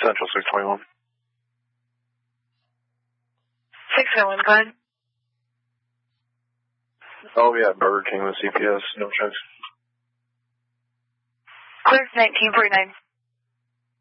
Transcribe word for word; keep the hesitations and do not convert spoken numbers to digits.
Central six twenty-one. six twenty-one, go ahead. Oh, yeah, Burger King with C P S, no checks. Clear nineteen forty-nine.